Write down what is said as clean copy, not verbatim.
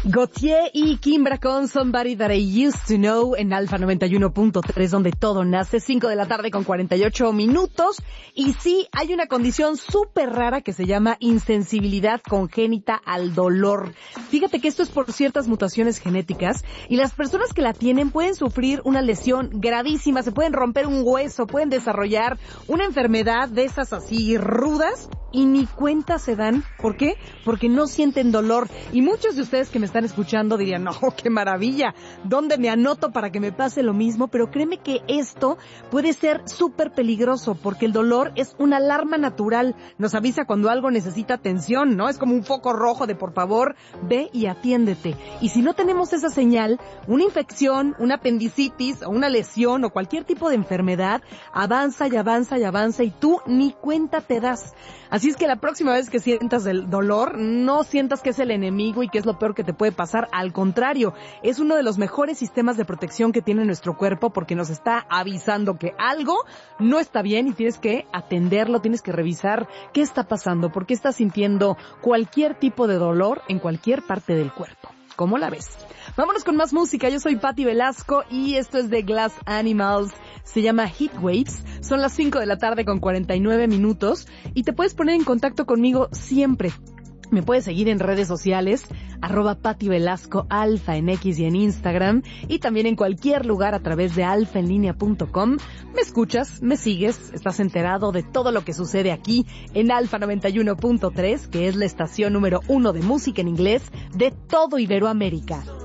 Gautier y Kimbra con Somebody That I Used to Know en Alfa 91.3, donde todo nace, 5 de la tarde con 48 minutos. Y sí, hay una condición súper rara que se llama insensibilidad congénita al dolor. Fíjate que esto es por ciertas mutaciones genéticas y las personas que la tienen pueden sufrir una lesión gravísima, se pueden romper un hueso, pueden desarrollar una enfermedad de esas así rudas y ni cuenta se dan. ¿Por qué? Porque no sienten dolor. Y muchos de ustedes que me están escuchando dirían, no, qué maravilla, ¿dónde me anoto para que me pase lo mismo? Pero créeme que esto puede ser súper peligroso porque el dolor es una alarma natural. Nos avisa cuando algo necesita atención, ¿no? Es como un foco rojo de por favor, ve y atiéndete. Y si no tenemos esa señal, una infección, una apendicitis o una lesión o cualquier tipo de enfermedad avanza y avanza y avanza y tú ni cuenta te das. Así es que la próxima vez que sientas el dolor, no sientas que es el enemigo y que es lo peor que te puede pasar. Al contrario, es uno de los mejores sistemas de protección que tiene nuestro cuerpo porque nos está avisando que algo no está bien y tienes que atenderlo, tienes que revisar qué está pasando, por qué estás sintiendo cualquier tipo de dolor en cualquier parte del cuerpo. ¿Cómo la ves? Vámonos con más música. Yo soy Patti Velasco y esto es de Glass Animals. Se llama Heat Waves. Son las 5 de la tarde con 49 minutos y te puedes poner en contacto conmigo siempre. Me puedes seguir en redes sociales, @Patti Velasco, Alfa en X y en Instagram, y también en cualquier lugar a través de alfaenlinea.com. Me escuchas, me sigues, estás enterado de todo lo que sucede aquí en Alfa 91.3, que es la estación número 1 de música en inglés de todo Iberoamérica.